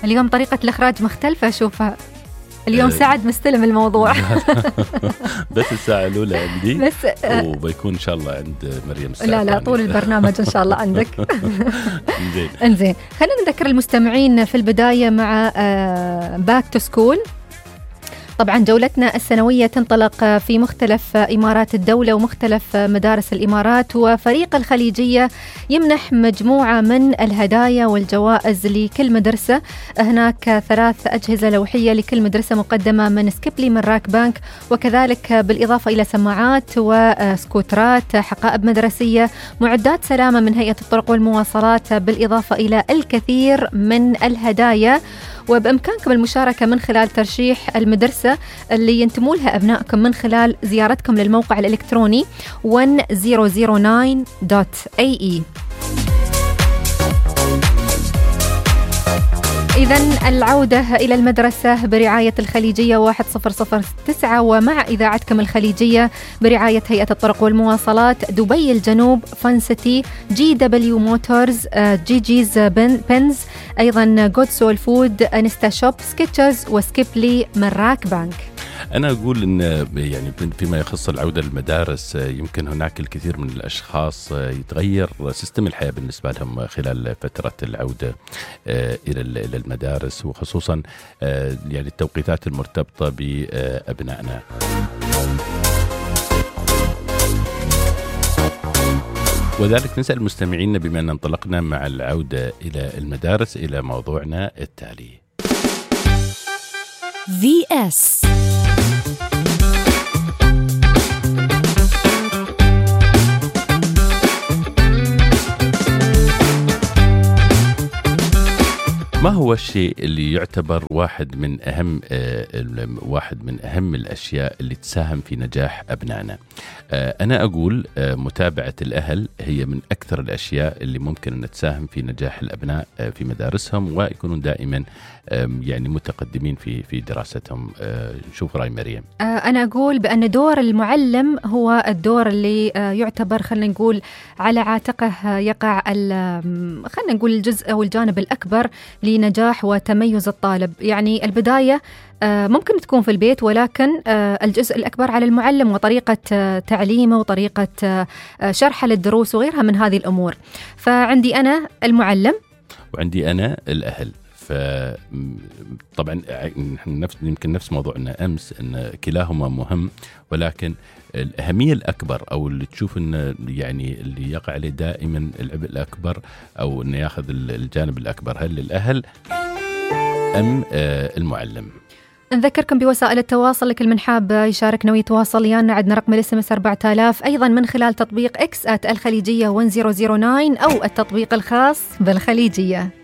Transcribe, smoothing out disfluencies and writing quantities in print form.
اليوم طريقة الإخراج مختلفة أشوفها اليوم. سعد مستلم الموضوع. بس الساعة الأولى عندي بس وبيكون إن شاء الله عند مريم الساعة لا طول البرنامج إن شاء الله عندك. إنزين خلينا نذكر المستمعين في البداية مع باك تو سكول. طبعا جولتنا السنوية تنطلق في مختلف إمارات الدولة ومختلف مدارس الإمارات، وفريق الخليجية يمنح مجموعة من الهدايا والجوائز لكل مدرسة. هناك 3 أجهزة لوحية لكل مدرسة مقدمة من سكيبلي من راك بانك، وكذلك بالإضافة إلى سماعات وسكوترات، حقائب مدرسية، معدات سلامة من هيئة الطرق والمواصلات، بالإضافة إلى الكثير من الهدايا. وبإمكانكم المشاركة من خلال ترشيح المدرسة اللي ينتموا لها أبنائكم من خلال زيارتكم للموقع الإلكتروني 1009.ae. إذن العودة إلى المدرسة برعاية الخليجية 1009، ومع إذاعتكم الخليجية برعاية هيئة الطرق والمواصلات، دبي الجنوب، فان سيتي، جي دبليو موتورز، جي جيز بنز، أيضا جود سول فود، انستا شوب، سكيتشرز، وسكيبلي من راك بانك. أنا أقول إن يعني فيما يخص العودة للمدارس يمكن هناك الكثير من الأشخاص يتغير سيستم الحياة بالنسبة لهم خلال فترة العودة إلى المدارس، وخصوصا يعني التوقيتات المرتبطة بأبنائنا. وذلك نسأل مستمعينا بما أن انطلقنا مع العودة إلى المدارس إلى موضوعنا التالي. VS ما هو الشيء اللي يعتبر واحد من أهم الأشياء اللي تساهم في نجاح أبنائنا؟ أنا أقول متابعة الأهل هي من أكثر الأشياء اللي ممكن أن تساهم في نجاح الأبناء في مدارسهم، ويكونون دائما يعني متقدمين في دراستهم. نشوف رأي مريم. أنا أقول بأن دور المعلم هو الدور اللي يعتبر خلينا نقول على عاتقه يقع خلينا نقول الجزء أو الجانب الأكبر لنجاح وتميز الطالب. يعني البداية ممكن تكون في البيت، ولكن الجزء الأكبر على المعلم وطريقة تعليمه وطريقة شرحه للدروس وغيرها من هذه الأمور. فعندي أنا المعلم وعندي أنا الأهل. فطبعا يمكن نفس موضوعنا أمس أن كلاهما مهم، ولكن الأهمية الأكبر أو اللي تشوف أن يعني اللي يقع عليه دائما العبء الأكبر أو أنه يأخذ الجانب الأكبر، هل الأهل أم المعلم؟ نذكركم بوسائل التواصل، لكل من حاب يشاركنا ويتواصل يانا عندنا رقم الSMS 4000، أيضا من خلال تطبيق X @الخليجية 1009 أو التطبيق الخاص بالخليجية.